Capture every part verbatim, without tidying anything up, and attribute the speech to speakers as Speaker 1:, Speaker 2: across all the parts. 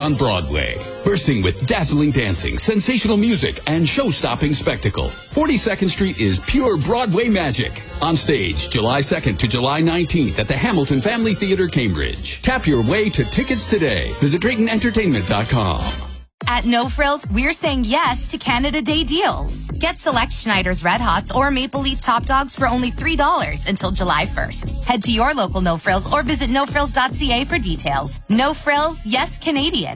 Speaker 1: on Broadway. Bursting with dazzling dancing, sensational music, and show-stopping spectacle. forty-second Street is pure Broadway magic. On stage, July second to July nineteenth at the Hamilton Family Theater, Cambridge. Tap your way to tickets today. Visit Drayton Entertainment dot com.
Speaker 2: At No Frills, we're saying yes to Canada Day deals. Get select Schneider's Red Hots or Maple Leaf Top Dogs for only three dollars until July first. Head to your local No Frills or visit no frills dot c a for details. No Frills, yes Canadian.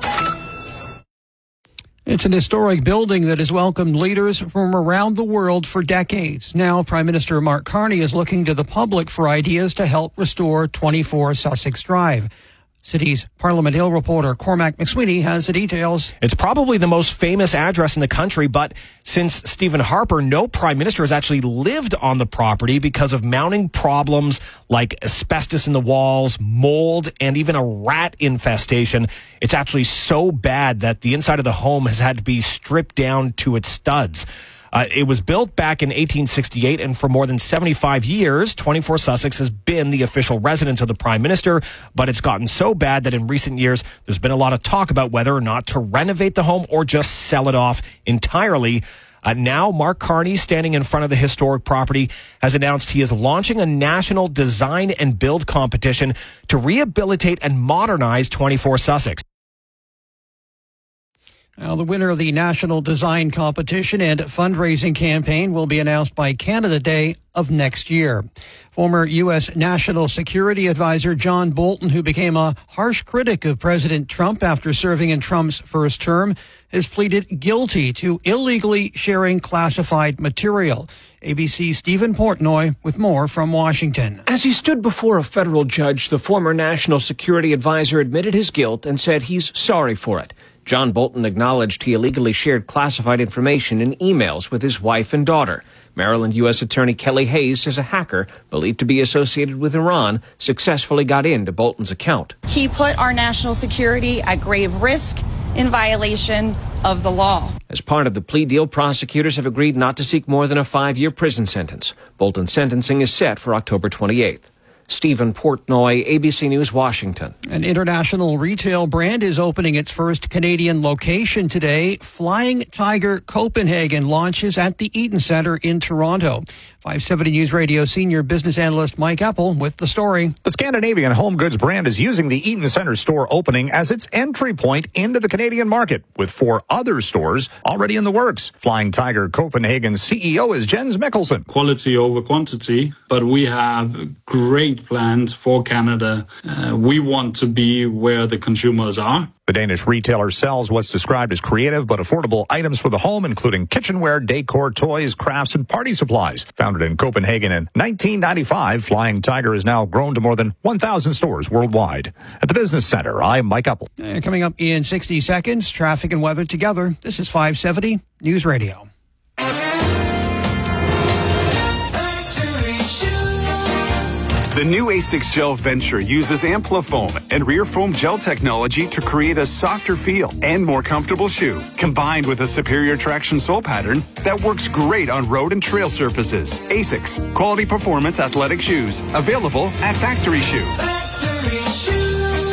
Speaker 3: It's an historic building that has welcomed leaders from around the world for decades. Now, Prime Minister Mark Carney is looking to the public for ideas to help restore twenty-four Sussex Drive. City's Parliament Hill reporter Cormac McSweeney has the details.
Speaker 4: It's probably the most famous address in the country, but since Stephen Harper, no prime minister has actually lived on the property because of mounting problems like asbestos in the walls, mold, and even a rat infestation. It's actually so bad that the inside of the home has had to be stripped down to its studs. Uh, it was built back in eighteen sixty-eight, and for more than seventy-five years, twenty-four Sussex has been the official residence of the Prime Minister, but it's gotten so bad that in recent years, there's been a lot of talk about whether or not to renovate the home or just sell it off entirely. Uh, now, Mark Carney, standing in front of the historic property, has announced he is launching a national design and build competition to rehabilitate and modernize twenty-four Sussex.
Speaker 3: Now, the winner of the National Design Competition and fundraising campaign will be announced by Canada Day of next year. Former U S National Security Advisor John Bolton, who became a harsh critic of President Trump after serving in Trump's first term, has pleaded guilty to illegally sharing classified material. A B C's Stephen Portnoy with more from Washington.
Speaker 5: As he stood before a federal judge, the former National Security Advisor admitted his guilt and said he's sorry for it. John Bolton acknowledged he illegally shared classified information in emails with his wife and daughter. Maryland U S Attorney Kelly Hayes says a hacker believed to be associated with Iran successfully got into Bolton's account.
Speaker 6: He put our national security at grave risk in violation of the law.
Speaker 5: As part of the plea deal, prosecutors have agreed not to seek more than a five-year prison sentence. Bolton's sentencing is set for October twenty-eighth. Stephen Portnoy, A B C News, Washington.
Speaker 3: An international retail brand is opening its first Canadian location today. Flying Tiger Copenhagen launches at the Eaton Centre in Toronto. five seventy News Radio senior business analyst Mike Apple with the story.
Speaker 7: The Scandinavian home goods brand is using the Eaton Centre store opening as its entry point into the Canadian market, with four other stores already in the works. Flying Tiger Copenhagen's C E O is Jens Mikkelsen.
Speaker 8: Quality over quantity, but we have great plans for Canada. Uh, we want to be where the consumers are.
Speaker 7: The Danish retailer sells what's described as creative but affordable items for the home, including kitchenware, decor, toys, crafts, and party supplies. Founded in Copenhagen in nineteen ninety-five, Flying Tiger has now grown to more than one thousand stores worldwide. At the Business Center, I'm Mike Apple.
Speaker 3: Uh, coming up in sixty seconds, traffic and weather together. This is five seventy News Radio.
Speaker 9: The new Asics Gel Venture uses Amplifoam and rear foam gel technology to create a softer feel and more comfortable shoe, combined with a superior traction sole pattern that works great on road and trail surfaces. Asics, quality performance athletic shoes, available at Factory Shoe. Factory Shoe.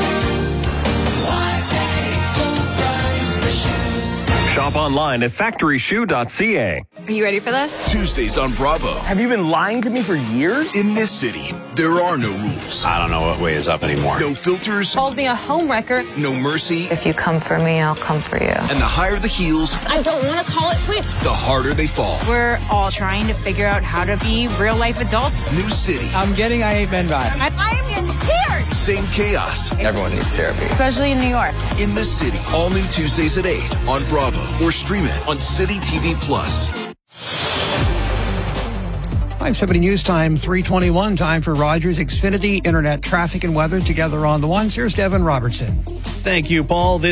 Speaker 10: Shop online at factory shoe dot c a.
Speaker 11: Are you ready for this?
Speaker 12: Tuesdays on Bravo.
Speaker 13: Have you been lying to me for years?
Speaker 12: In this city, there are no rules.
Speaker 14: I don't know what way is up anymore.
Speaker 12: No filters.
Speaker 11: Called me a homewrecker.
Speaker 12: No mercy.
Speaker 15: If you come for me, I'll come for you.
Speaker 12: And the higher the heels,
Speaker 11: I don't want to call it quits.
Speaker 12: The harder they fall.
Speaker 16: We're all trying to figure out how to be real life adults.
Speaker 12: New city.
Speaker 13: I'm getting I Hate Men vibes.
Speaker 11: I, I am in tears.
Speaker 12: Same chaos.
Speaker 14: Everyone needs therapy.
Speaker 11: Especially in New York.
Speaker 12: In this city. All new Tuesdays at eight on Bravo. Or stream it on City T V Plus.
Speaker 3: five seventy News Time, three twenty-one. Time for Rogers Xfinity Internet traffic and weather together on the ones. Here's Devin Robertson.
Speaker 17: Thank you, Paul. This